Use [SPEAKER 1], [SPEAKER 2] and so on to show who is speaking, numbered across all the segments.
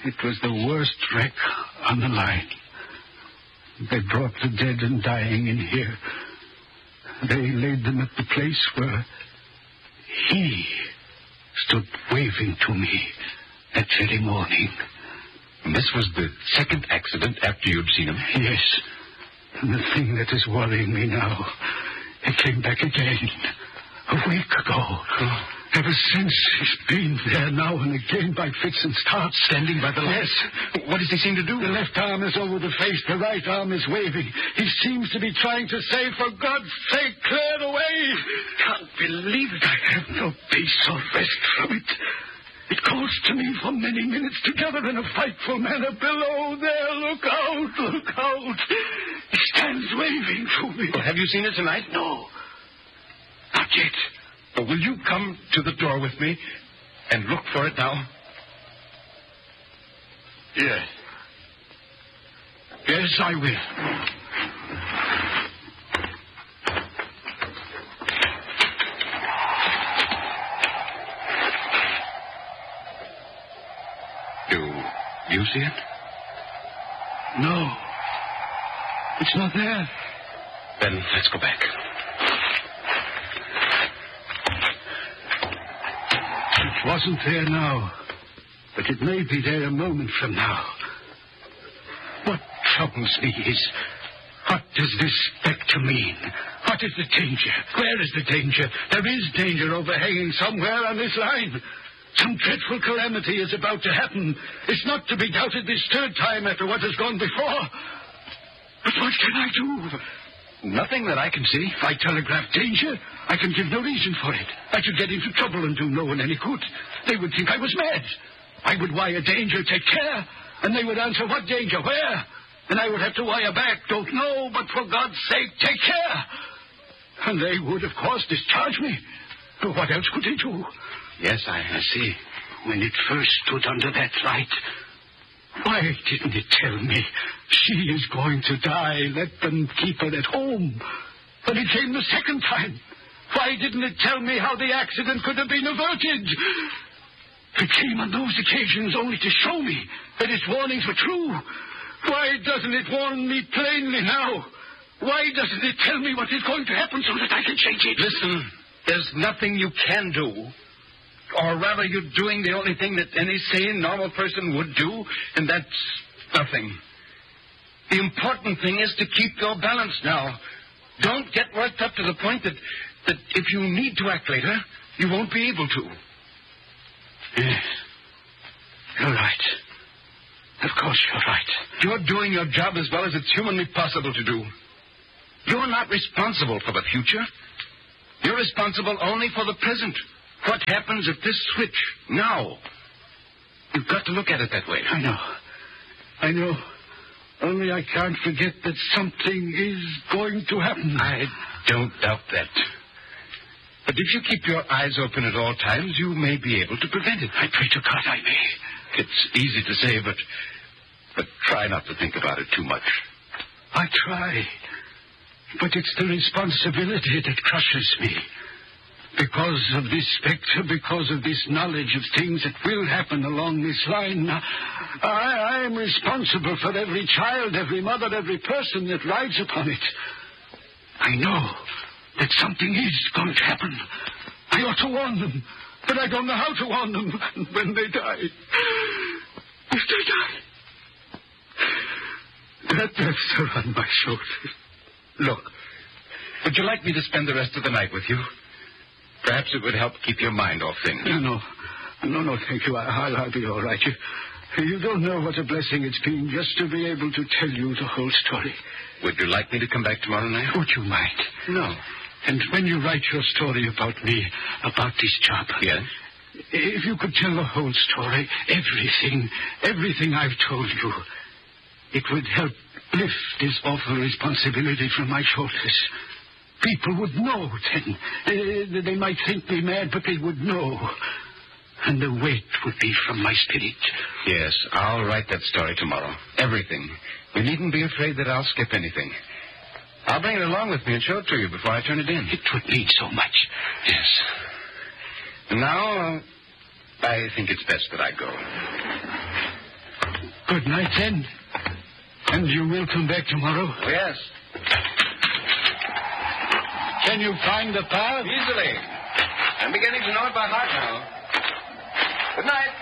[SPEAKER 1] It was the worst wreck on the line. They brought the dead and dying in here. They laid them at the place where he stood waving to me that very morning.
[SPEAKER 2] And this was the second accident after you'd seen him?
[SPEAKER 1] Yes. And the thing that is worrying me now, it came back again a week ago.
[SPEAKER 2] Oh.
[SPEAKER 1] Ever since, he's been there now and again by fits and starts.
[SPEAKER 2] Standing by the light?
[SPEAKER 1] Yes.
[SPEAKER 2] What does he seem to do?
[SPEAKER 1] The left arm is over the face. The right arm is waving. He seems to be trying to say, for God's sake, clear away. Can't believe it. I have no peace or rest from it. It calls to me for many minutes together in a frightful manner. Below there, look out, look out. He stands waving to me.
[SPEAKER 2] Well, have you seen it tonight?
[SPEAKER 1] No. Not yet.
[SPEAKER 2] Well, will you come to the door with me and look for it now?
[SPEAKER 1] Yes. Yes, I will.
[SPEAKER 2] Do you see it?
[SPEAKER 1] No. It's not there.
[SPEAKER 2] Then let's go back.
[SPEAKER 1] It wasn't there now, but it may be there a moment from now. What troubles me is, what does this spectre mean? What is the danger? Where is the danger? There is danger overhanging somewhere on this line. Some dreadful calamity is about to happen. It's not to be doubted this third time after what has gone before. But what can I do?
[SPEAKER 2] Nothing that I can see.
[SPEAKER 1] If I telegraph danger, I can give no reason for it. I should get into trouble and do no one any good. They would think I was mad. I would wire danger, take care, and they would answer, what danger, where? And I would have to wire back, don't know, but for God's sake, take care. And they would, of course, discharge me. But what else could they do?
[SPEAKER 2] Yes, I
[SPEAKER 1] see. When it first stood under that light, why didn't it tell me she is going to die? Let them keep her at home. When it came the second time, why didn't it tell me how the accident could have been averted? It came on those occasions only to show me that its warnings were true. Why doesn't it warn me plainly now? Why doesn't it tell me what is going to happen so that I can change it?
[SPEAKER 2] Listen, there's nothing you can do. Or rather, you're doing the only thing that any sane, normal person would do, and that's nothing. The important thing is to keep your balance now. Don't get worked up to the point that if you need to act later, you won't be able to.
[SPEAKER 1] Yes. You're right. Of course you're right.
[SPEAKER 2] You're doing your job as well as it's humanly possible to do. You're not responsible for the future. You're responsible only for the present. What happens at this switch now? You've got to look at it that way.
[SPEAKER 1] I know. Only I can't forget that something is going to happen.
[SPEAKER 2] I don't doubt that. But if you keep your eyes open at all times, you may be able to prevent it.
[SPEAKER 1] I pray to God I may.
[SPEAKER 2] It's easy to say, but try not to think about it too much.
[SPEAKER 1] I try. But it's the responsibility that crushes me. Because of this spectre, because of this knowledge of things that will happen along this line, I am responsible for every child, every mother, every person that rides upon it. I know that something is going to happen. I ought to warn them, but I don't know how to warn them when they die. If they die, that deaths are on my shoulders.
[SPEAKER 2] Look, would you like me to spend the rest of the night with you? Perhaps it would help keep your mind off things.
[SPEAKER 1] No, thank you. I'll be all right. You don't know what a blessing it's been just to be able to tell you the whole story.
[SPEAKER 2] Would you like me to come back tomorrow night?
[SPEAKER 1] Would you mind?
[SPEAKER 2] No.
[SPEAKER 1] And when you write your story about me, about this job...
[SPEAKER 2] Yes?
[SPEAKER 1] If you could tell the whole story, everything I've told you, it would help lift this awful responsibility from my shoulders. People would know then. They might think me mad, but they would know. And the weight would be from my spirit.
[SPEAKER 2] Yes, I'll write that story tomorrow. Everything. You needn't be afraid that I'll skip anything. I'll bring it along with me and show it to you before I turn it in.
[SPEAKER 1] It would mean so much.
[SPEAKER 2] Yes. And now, I think it's best that I go.
[SPEAKER 1] Good night, then. And you will come back tomorrow?
[SPEAKER 2] Yes.
[SPEAKER 1] Can you find the path?
[SPEAKER 2] Easily. I'm beginning to know it by heart now. Good night.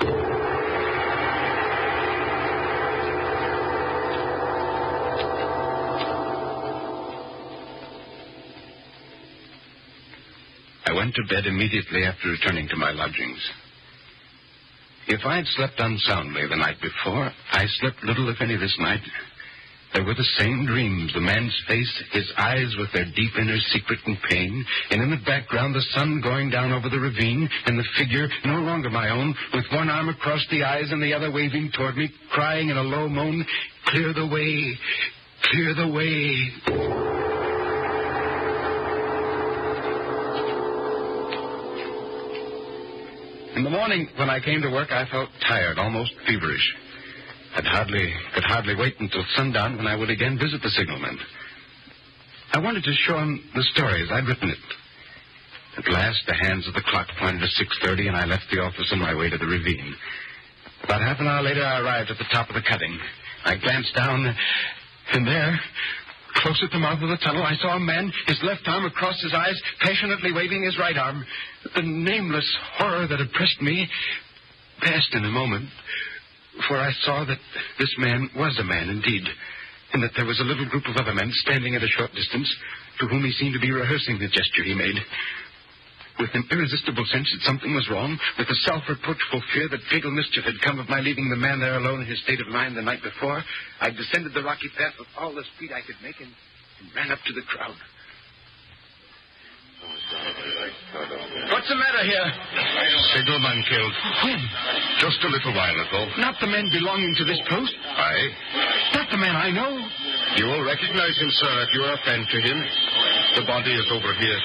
[SPEAKER 2] I went to bed immediately after returning to my lodgings. If I had slept unsoundly the night before, I slept little, if any, this night. There were the same dreams, the man's face, his eyes with their deep inner secret and pain, and in the background the sun going down over the ravine, and the figure, no longer my own, with one arm across the eyes and the other waving toward me, crying in a low moan, "Clear the way, clear the way." In the morning, when I came to work, I felt tired, almost feverish. I could hardly wait until sundown when I would again visit the signalman. I wanted to show him the story as I'd written it. At last, the hands of the clock pointed to 6:30, and I left the office on my way to the ravine. About half an hour later, I arrived at the top of the cutting. I glanced down, and there, close at the mouth of the tunnel, I saw a man, his left arm across his eyes, passionately waving his right arm. The nameless horror that oppressed me passed in a moment, for I saw that this man was a man indeed, and that there was a little group of other men standing at a short distance, to whom he seemed to be rehearsing the gesture he made. With an irresistible sense that something was wrong, with a self-reproachful fear that fatal mischief had come of my leaving the man there alone in his state of mind the night before, I descended the rocky path with all the speed I could make and ran up to the crowd. What's the matter here?
[SPEAKER 3] Signalman killed.
[SPEAKER 1] When?
[SPEAKER 3] Just a little while ago.
[SPEAKER 1] Not the men belonging to this post?
[SPEAKER 3] Aye.
[SPEAKER 1] Not the man I know?
[SPEAKER 3] You will recognize him, sir, if you are a friend to him. The body is over here.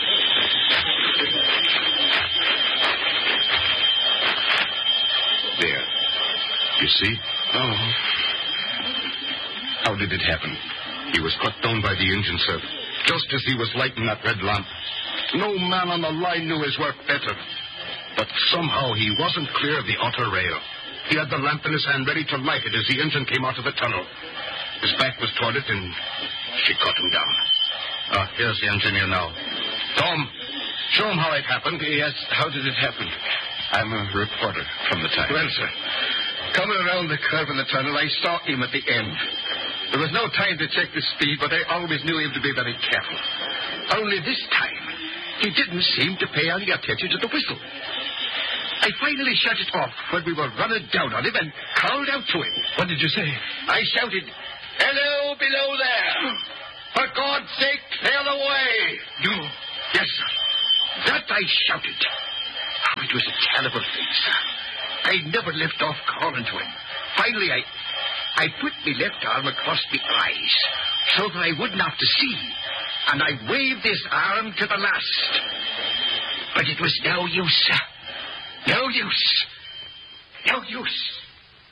[SPEAKER 2] There.
[SPEAKER 3] You see?
[SPEAKER 2] Oh. How did it happen?
[SPEAKER 3] He was cut down by the engine, sir, just as he was lighting that red lamp. No man on the line knew his work better. But somehow he wasn't clear of the outer rail. He had the lamp in his hand ready to light it as the engine came out of the tunnel. His back was toward it, and she cut him down. Here's the engineer now. Tom, show him how it happened.
[SPEAKER 2] Yes, how did it happen? I'm a reporter from the Times.
[SPEAKER 3] Well, sir, coming around the curve in the tunnel, I saw him at the end. There was no time to check the speed, but I always knew him to be very careful. Only this time, he didn't seem to pay any attention to the whistle. I finally shut it off when we were running down on him and called out to him.
[SPEAKER 1] What did you say?
[SPEAKER 3] I shouted, "Hello, below there! For God's sake, clear the way!"
[SPEAKER 1] No.
[SPEAKER 3] Yes, sir. That I shouted. Oh, it was a terrible thing, sir. I never left off calling to him. Finally, I put my left arm across my eyes so that I wouldn't have to see, and I waved this arm to the last. But it was no use, sir. No use. No use.